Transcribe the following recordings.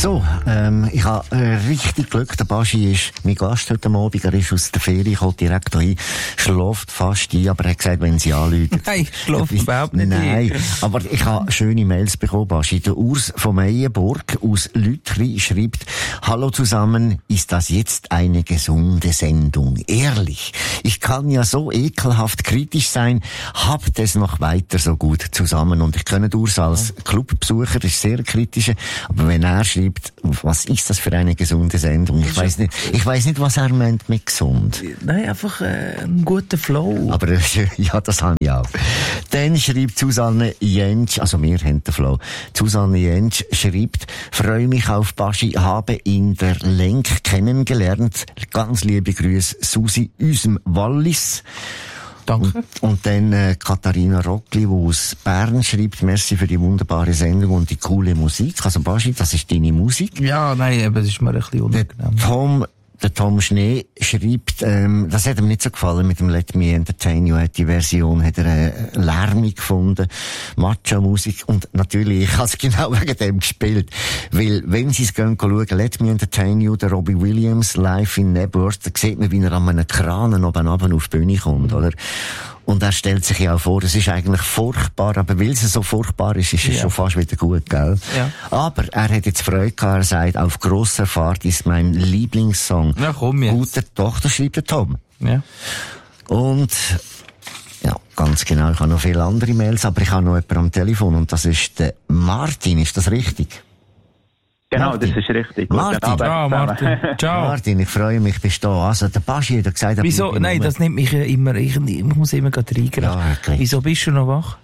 So, ich habe richtig Glück. Der Baschi ist mein Gast heute Abend. Er ist aus der Ferie, kommt direkt hier, schläft fast ein, aber er hat gesagt, wenn sie anrufen. Nein, schläft überhaupt nicht. Nein, aber ich habe schöne Mails bekommen, Baschi. Der Urs von Meyenburg aus Lütri schreibt: Hallo zusammen, ist das jetzt eine gesunde Sendung? Ehrlich, ich kann ja so ekelhaft kritisch sein, habt es noch weiter so gut zusammen. Und ich kenne Urs als Clubbesucher, das ist sehr kritisch, aber wenn er schreibt, was ist das für eine gesunde Sendung? Ich weiss nicht, was er meint mit gesund. Nein, einfach ein guter Flow. Aber ja, das habe ich auch. Dann schreibt Susanne Jentsch, also wir haben den Flow. Susanne Jentsch schreibt: Freue mich auf Baschi, habe in der Lenk kennengelernt. Ganz liebe Grüße, Susi, unserem Wallis. Danke. Und dann Katharina Rockli, die aus Bern schreibt: Merci für die wunderbare Sendung und die coole Musik. Also Baschi, das ist deine Musik. Ja, nein, aber das ist mir ein bisschen unangenehm. Der Tom Schnee schreibt, das hat ihm nicht so gefallen mit dem Let Me Entertain You. Die Version hat er lärmig gefunden, Macho-Musik. Und natürlich, ich habe es genau wegen dem gespielt. Weil, wenn Sie es schauen, Let Me Entertain You, der Robbie Williams live in Nebworth, da sieht man, wie er an einem Kran oben auf die Bühne kommt, oder? Und er stellt sich ja auch vor, es ist eigentlich furchtbar, aber weil es so furchtbar ist, ist es schon fast wieder gut, gell? Ja. Aber er hat jetzt Freude gehabt, er sagt, auf grosser Fahrt ist mein Lieblingssong. Ja, komm jetzt. Guter Tochter, schreibt der Tom. Ja. Und, ja, ganz genau, ich habe noch viele andere Mails, aber ich habe noch jemanden am Telefon und das ist der Martin, ist das richtig? Genau, Martin. das ist richtig. Martin. Ciao, Martin. Ciao. Martin, ich freue mich, bist du da. Also, der Baschi hat gesagt... Wieso? Nein, das nimmt mich immer, ich muss immer gerade reingehen. Ja, okay. Wieso bist du noch wach?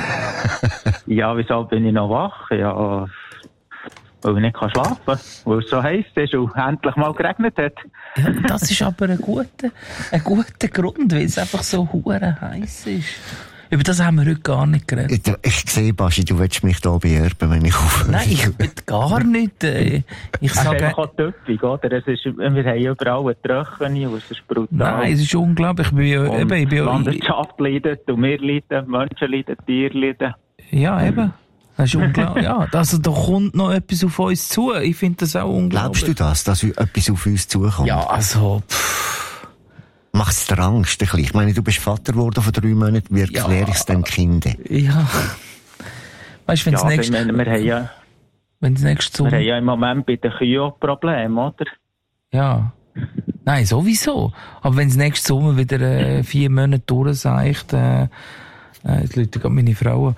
Ja, wieso bin ich noch wach? Ja, weil ich nicht schlafen kann, weil es so heiß ist und endlich mal geregnet hat. Ja, das ist aber ein guter Grund, weil es einfach so hure heiß ist. Über das haben wir heute gar nicht geredet. Ich sehe, Baschi, du willst mich da beerben, wenn ich aufhöre. Nein, ich will gar nicht. Ich sage... Es ist einfach auch töpfig, oder? Wir haben überall eine Tröchene und es ist brutal. Nein, es ist unglaublich. Landwirtschaft leidet und wir leiden, Menschen leiden, Tiere leiden. Ja, eben. Das ist unglaublich. Ja, also da kommt noch etwas auf uns zu. Ich finde das auch unglaublich. Glaubst du das, dass etwas auf uns zukommt? Ja, also... Macht's dir Angst ein bisschen? Ich meine, du bist Vater geworden vor 3 Monaten. Wie erkläre ich es den Kindern? Ja. Weißt du, wenn das nächste... Wir haben ja im Moment bei den Kühen auch Probleme, oder? Ja. Nein, sowieso. Aber wenn das nächste Sommer wieder 4 Monate durchseicht, jetzt Leute, gerade meine Frau.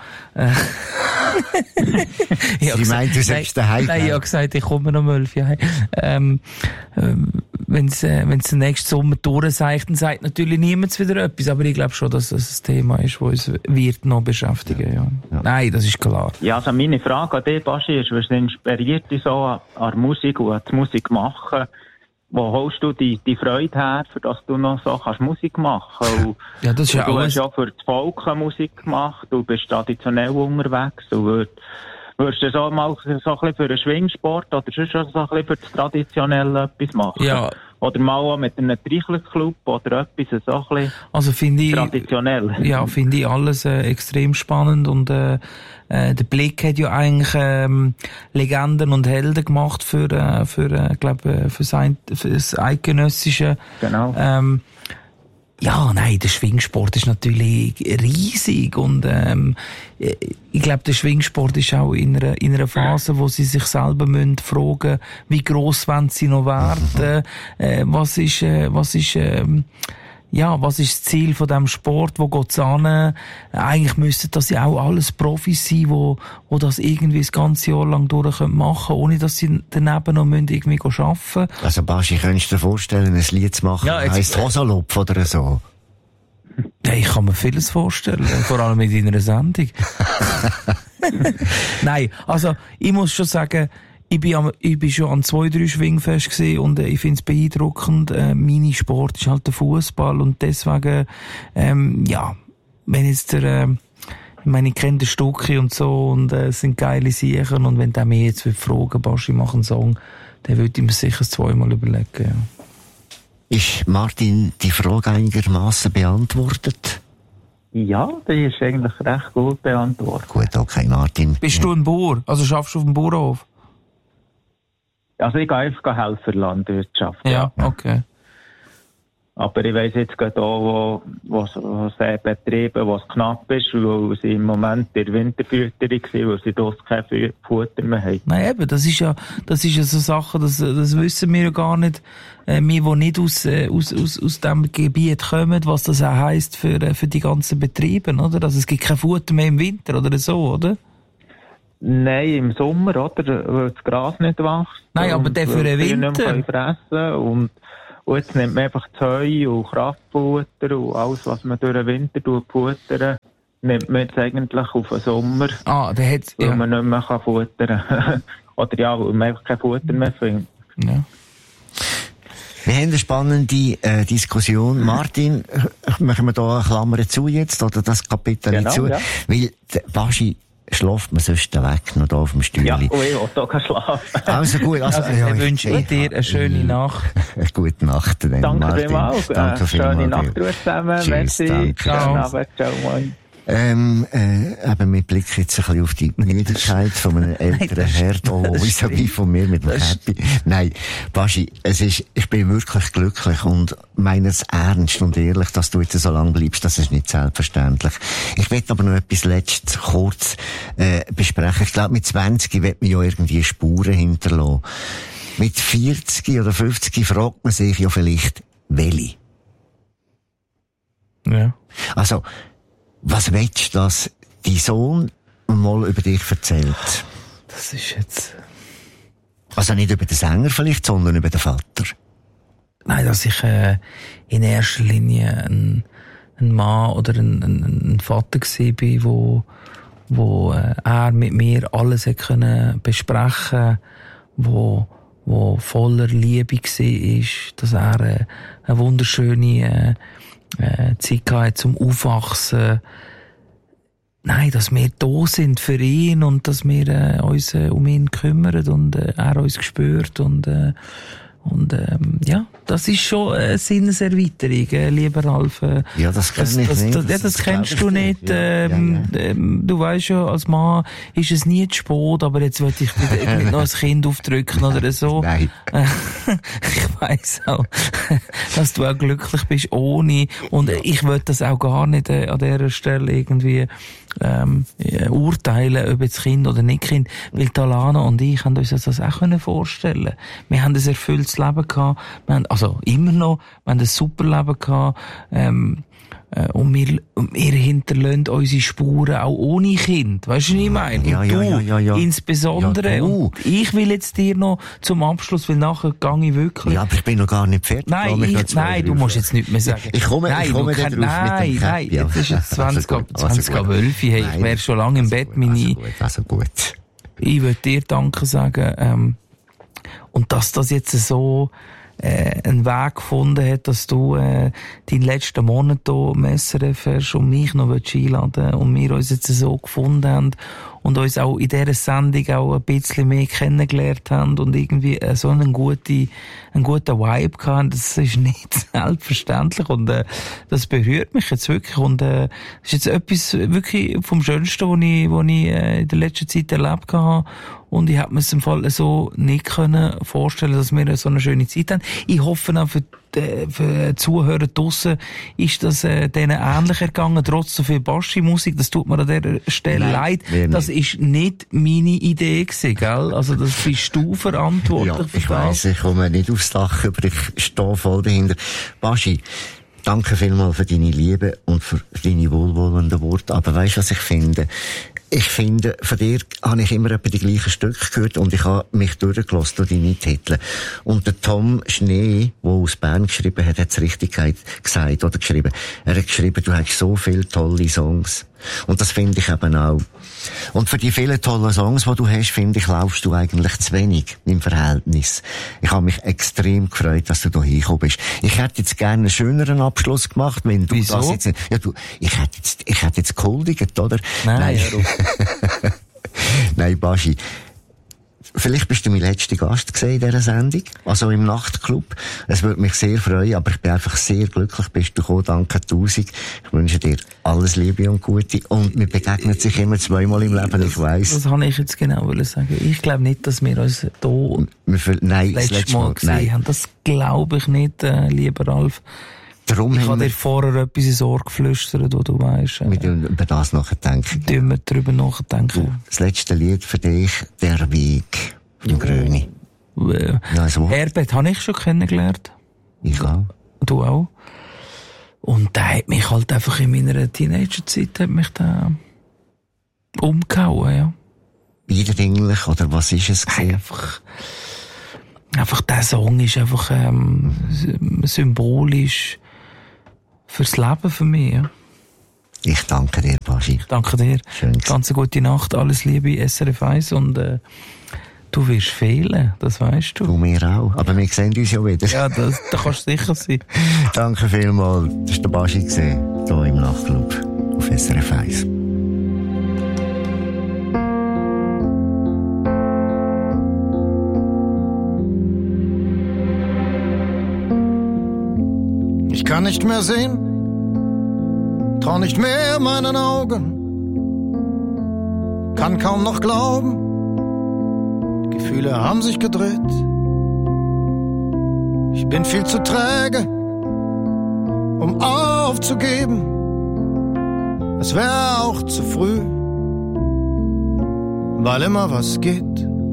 Sie meint, du sagst daheim? Nein, ich habe gesagt, ich komme noch mal heim. Wenn es den nächsten Sommer durchseicht, dann sagt natürlich niemand wieder etwas. Aber ich glaube schon, dass das ein Thema ist, das uns wird noch beschäftigen. Ja. Nein, das ist klar. Ja, also meine Frage an dich, Baschi, ist, was inspiriert dich so an Musik und an die Musik machen? Wo holst du die Freude her, für dass du noch so kannst Musik machen? Und, ja, das ist ja du alles... hast ja für das Volk Musik gemacht, du bist traditionell unterwegs, du würdest du so mal so ein bisschen für einen Schwingsport oder sonst so ein bisschen für das Traditionelle etwas machen? Ja. Oder mal auch mit einem Trichlerclub oder etwas so ein bisschen also traditionell? Ja, finde ich alles extrem spannend und der Blick hat ja eigentlich Legenden und Helden gemacht für das Eidgenössische. Genau. Ja, nein, der Schwingsport ist natürlich riesig und ich glaube, der Schwingsport ist auch in einer Phase, wo sie sich selber fragen müssen, wie gross wollen sie noch werden, was ist das Ziel von diesem Sport, wo geht's an? Eigentlich müssten das ja auch alles Profis sein, wo das irgendwie das ganze Jahr lang durch machen können, ohne dass sie daneben noch irgendwie arbeiten müssen. Also Baschi, könntest du dir vorstellen, ein Lied zu machen, das heisst Rosalopf oder so? Ja, ich kann mir vieles vorstellen, vor allem in deiner Sendung. Nein, also ich muss schon sagen, ich bin schon an 2-3 Schwingfest gesehen und ich finde es beeindruckend. Mein Sport ist halt der Fußball und deswegen, wenn jetzt ich meine, ich kenne den Stucki und so und es sind geile Sachen und wenn der mir jetzt fragen, Baschi, mach einen Song, dann würde ich mir sicher 2-mal überlegen. Ja. Ist Martin die Frage einigermaßen beantwortet? Ja, die ist eigentlich recht gut beantwortet. Gut, okay, Martin. Bist du ein Bauer? Also schaffst du auf dem Bauernhof? Also ich gehe einfach helfen Landwirtschaft. Ja, okay. Aber ich weiss jetzt gerade auch, wo es Betriebe, wo es knapp ist, weil sie im Moment in der Winterfütterung sind, weil sie dort kein Futter mehr haben. Nein, eben, das ist ja so Sachen, das wissen wir ja gar nicht. Wir, die nicht aus dem Gebiet kommen, was das auch heisst für die ganzen Betriebe, oder? Also es gibt kein Futter mehr im Winter oder so, oder? Nein, im Sommer, oder? Weil das Gras nicht wächst. Nein, aber der für den Winter. Nicht mehr fressen und jetzt nimmt man einfach das Heu und Kraftfutter und alles, was man durch den Winter futtern, nimmt man jetzt eigentlich auf den Sommer. Der hat's, weil man nicht mehr futtern kann. Oder ja, weil man einfach kein Futter mehr findet. Ja. Wir haben eine spannende Diskussion. Martin, machen wir da eine Klammer zu jetzt, oder das Kapitel zu? Ja. Weil, Baschi, schläft man sonst weg, noch da auf dem Stühle? Ja, ich will auch keinen Schlaf. Also gut. Ich wünsche dir eine schöne Nacht. Eine gute Nacht, dann, Danke Martin. vielmals. Danke schöne Nacht zusammen. Tschüss, merci. Ciao. Ciao, moin. Eben, wir blicken jetzt ein bisschen auf die Müdigkeit von einem älteren Herrn, vis-à-vis von mir mit dem Happy. Nein, Baschi, ich bin wirklich glücklich und meine es ernst und ehrlich, dass du jetzt so lange bleibst, das ist nicht selbstverständlich. Ich möchte aber noch etwas letztes kurz, besprechen. Ich glaube, mit 20 wird man ja irgendwie Spuren hinterlassen. Mit 40 oder 50 fragt man sich ja vielleicht, welche? Ja. Also, was willst du, dass dein Sohn mal über dich erzählt? Das ist jetzt... Also nicht über den Sänger vielleicht, sondern über den Vater. Nein, dass ich in erster Linie ein Mann oder ein Vater war, wo er mit mir alles hat können besprechen, wo voller Liebe war, dass er eine wunderschöne Zeit hatte zum Aufwachsen. Nein, dass wir da sind für ihn und dass wir uns um ihn kümmern und er uns spürt und ja, das ist schon eine Sinneserweiterung, lieber Ralf. Ja, das kenn ich nicht. Das kennst du nicht. Du weisst ja, als Mann ist es nie zu spät, aber jetzt will ich nicht noch ein Kind aufdrücken oder so. Nein. Ich weiss auch, dass du auch glücklich bist ohne, und ich will das auch gar nicht an dieser Stelle irgendwie urteilen, ob jetzt Kind oder nicht Kind, weil Talana und ich haben uns das auch vorstellen können. Wir haben ein erfülltes Leben gehabt, also immer noch, wir haben ein super Leben gehabt, und wir hinterlassen unsere Spuren auch ohne Kind. Weißt du, was ich meine? Ja. Insbesondere. Ja, du. Und ich will jetzt dir noch zum Abschluss, weil nachher gehe ich wirklich. Ja, aber ich bin noch gar nicht fertig. Nein, du musst jetzt nicht mehr sagen. Ich komme Nein, jetzt ist es 20:12. Hey, ich wäre schon lange im Bett. Also gut. Ich würde dir Danke sagen, und dass das jetzt so einen Weg gefunden hat, dass du deinen letzten Monat hier im SRF hast und mich noch einladen willst und wir uns jetzt so gefunden haben und uns auch in dieser Sendung auch ein bisschen mehr kennengelernt haben und irgendwie so einen guten Vibe hatten. Das ist nicht selbstverständlich und das berührt mich jetzt wirklich und das ist jetzt etwas wirklich vom Schönsten, was ich in der letzten Zeit erlebt habe. Und ich hätte mir es im Fall so nicht vorstellen können, dass wir so eine schöne Zeit haben. Ich hoffe auch für die Zuhörer draussen ist das denen ähnlich ergangen, trotz so viel Baschi-Musik. Das tut mir an dieser Stelle leid. Das ist nicht meine Idee gewesen, gell? Also das bist du verantwortlich für das. Ich weiss, ich komme nicht aufs Dach, aber ich stehe voll dahinter. Baschi, danke vielmals für deine Liebe und für deine wohlwollenden Worte. Aber weisst du, was ich finde? Ich finde, von dir habe ich immer etwa die gleichen Stücke gehört und ich habe mich durchgelassen durch deine Titel. Und der Tom Schnee, der aus Bern geschrieben hat es richtig gesagt oder geschrieben. Er hat geschrieben, du hast so viele tolle Songs. Und das finde ich eben auch. Und für die vielen tollen Songs, die du hast, finde ich, laufst du eigentlich zu wenig im Verhältnis. Ich habe mich extrem gefreut, dass du da hingekommen bist. Ich hätte jetzt gerne einen schöneren Abschluss gemacht, wenn du Wieso? das jetzt... Ja, ich hätte jetzt gehuldigt, oder? Nein. Nein, Baschi. Vielleicht bist du mein letzter Gast in dieser Sendung, also im Nachtclub. Es würde mich sehr freuen, aber ich bin einfach sehr glücklich, bist du gekommen. Danke 1000. Ich wünsche dir alles Liebe und Gute. Und wir begegnen sich immer zweimal im Leben, ich weiss. Das kann ich jetzt genau sagen. Ich glaube nicht, dass wir uns hier letztes Mal gesehen haben. Das glaube ich nicht, lieber Ralf. Darum ich habe dir vorher etwas ins Ohr geflüstert, wo du weißt. Wir über das nachdenken. Wir darüber nachdenken. Das letzte Lied für dich, «Der Weg» von Gröni. Herbert habe ich schon kennengelernt. Ich auch. Du auch. Und der hat mich halt einfach in meiner Teenagerzeit umgehauen, ja. Eindringlich, oder was ist es gewesen? Einfach der Song ist einfach symbolisch fürs Leben für mich, ja. Ich danke dir, Baschi. Danke dir. Schön. Ganz gute Nacht, alles Liebe, SRF 1 und du wirst fehlen, das weißt du. Du mir auch, aber wir sehen uns ja wieder. Ja, da kannst du sicher sein. Danke vielmals, das war der Baschi hier im Nachtclub auf SRF 1. Ich kann nicht mehr sehen, trau nicht mehr meinen Augen, kann kaum noch glauben, die Gefühle haben sich gedreht. Ich bin viel zu träge, um aufzugeben, es wäre auch zu früh, weil immer was geht.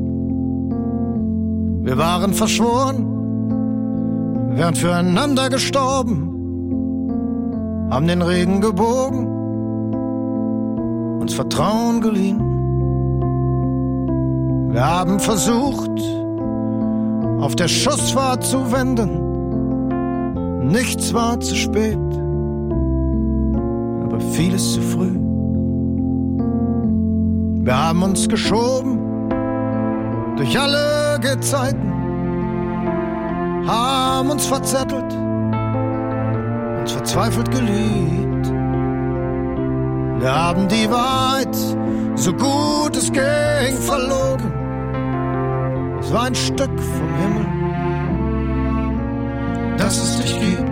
Wir waren verschworen, wären füreinander gestorben, haben den Regen gebogen, uns Vertrauen geliehen. Wir haben versucht, auf der Schussfahrt zu wenden. Nichts war zu spät, aber vieles zu früh. Wir haben uns geschoben durch alle Gezeiten, haben uns verzettelt, uns verzweifelt geliebt. Wir haben die Wahrheit, so gut es ging, verlogen. Es war ein Stück vom Himmel, dass es dich gibt.